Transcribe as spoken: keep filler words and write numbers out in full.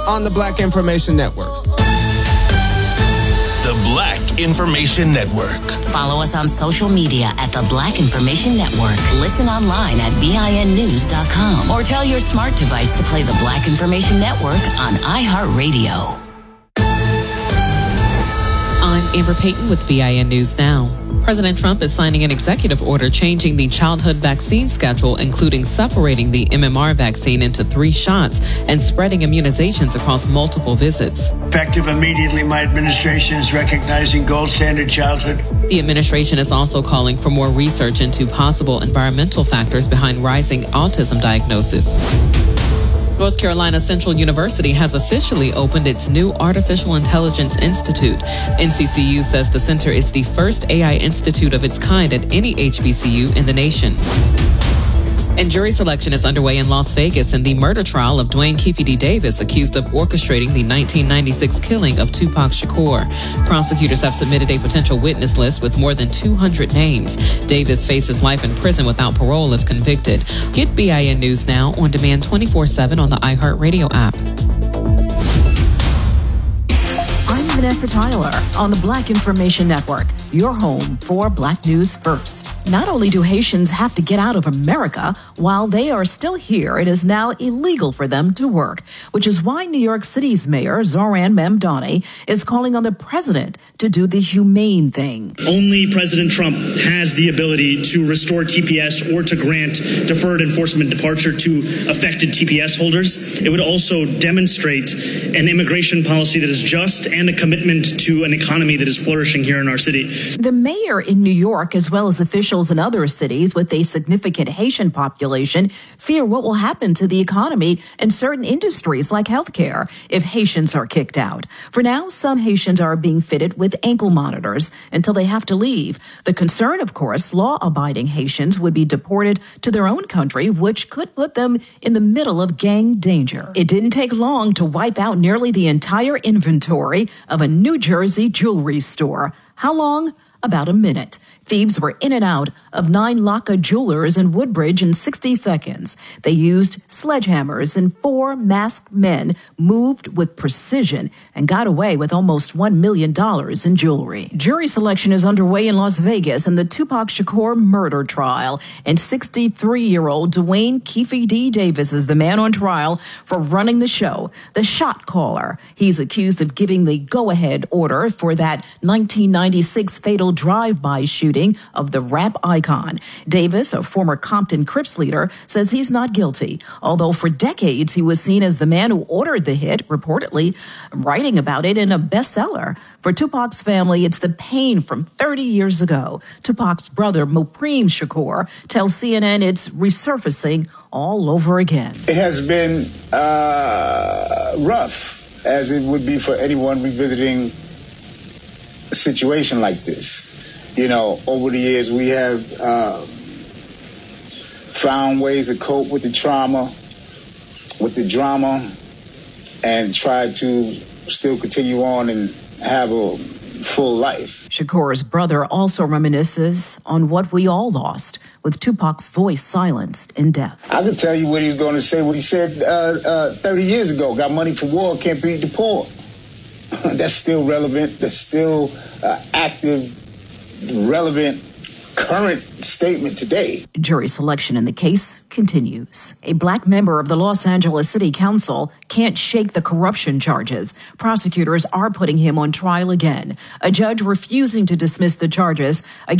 on the Black Information Network. The Black Information Network. Follow us on social media at the Black Information Network. Listen online at B I N news dot com or tell your smart device to play the Black Information Network on iHeartRadio. I'm Amber Payton with B I N News Now. President Trump is signing an executive order changing the childhood vaccine schedule, including separating the M M R vaccine into three shots and spreading immunizations across multiple visits. Effective immediately, my administration is recognizing gold standard childhood. The administration is also calling for more research into possible environmental factors behind rising autism diagnosis. North Carolina Central University has officially opened its new Artificial Intelligence Institute. N C C U says the center is the first A I institute of its kind at any H B C U in the nation. And jury selection is underway in Las Vegas in the murder trial of Dwayne Keefe D. Davis, accused of orchestrating the nineteen ninety-six killing of Tupac Shakur. Prosecutors have submitted a potential witness list with more than two hundred names. Davis faces life in prison without parole if convicted. Get B I N News Now on demand twenty-four seven on the iHeartRadio app. I'm Vanessa Tyler on the Black Information Network, your home for Black News First. Not only do Haitians have to get out of America, while they are still here, it is now illegal for them to work, which is why New York City's Mayor Zohran Mamdani is calling on the president to do the humane thing. Only President Trump has the ability to restore T P S or to grant deferred enforcement departure to affected T P S holders. It would also demonstrate an immigration policy that is just and a commitment to an economy that is flourishing here in our city. The mayor in New York, as well as officials in other cities with a significant Haitian population, fear what will happen to the economy and certain industries like healthcare if Haitians are kicked out. For now, some Haitians are being fitted with ankle monitors until they have to leave. The concern, of course, law-abiding Haitians would be deported to their own country, which could put them in the middle of gang danger. It didn't take long to wipe out nearly the entire inventory of a New Jersey jewelry store. How long? About a minute. Thieves were in and out of Nine Laka Jewelers in Woodbridge in sixty seconds. They used sledgehammers, and four masked men moved with precision and got away with almost one million dollars in jewelry. Jury selection is underway in Las Vegas in the Tupac Shakur murder trial, and sixty-three-year-old Dwayne Keefe D. Davis is the man on trial for running the show, the shot caller. He's accused of giving the go-ahead order for that nineteen ninety-six fatal drive-by shooting of the rap icon. Davis, a former Compton Crips leader, says he's not guilty, although for decades he was seen as the man who ordered the hit, reportedly writing about it in a bestseller. For Tupac's family, it's the pain from thirty years ago. Tupac's brother, Mopreme Shakur, tells C N N it's resurfacing all over again. It has been uh, rough, as it would be for anyone revisiting a situation like this. You know, over the years, we have uh, found ways to cope with the trauma, with the drama, and tried to still continue on and have a full life. Shakur's brother also reminisces on what we all lost, with Tupac's voice silenced in death. I could tell you what he was going to say, what he said uh, uh, thirty years ago. Got money for war, can't beat the poor. That's still relevant. That's still uh, active, relevant, current statement today. Jury selection in the case continues. A black member of the Los Angeles City Council can't shake the corruption charges. Prosecutors are putting him on trial again. A judge refusing to dismiss the charges against